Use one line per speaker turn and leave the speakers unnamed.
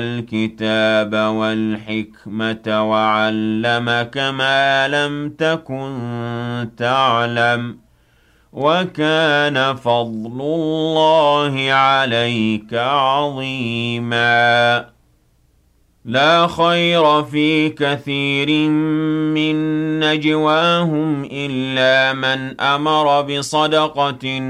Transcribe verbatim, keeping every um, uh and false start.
الكتاب والحكمة وعلمك ما لم تكن تعلم وكان فضل الله عليك عظيما لا خير في كثير من نجواهم إلا من أمر بصدقة